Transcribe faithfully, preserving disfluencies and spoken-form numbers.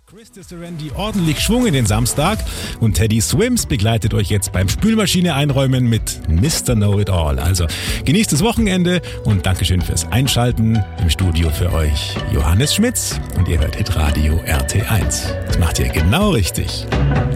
Krista Serendi ordentlich Schwung in den Samstag und Teddy Swims begleitet euch jetzt beim Spülmaschine einräumen mit Mister Know-It-All. Also genießt das Wochenende und Dankeschön fürs Einschalten. Im Studio für euch Johannes Schmitz und ihr hört Hitradio R T eins. Das macht ihr genau richtig.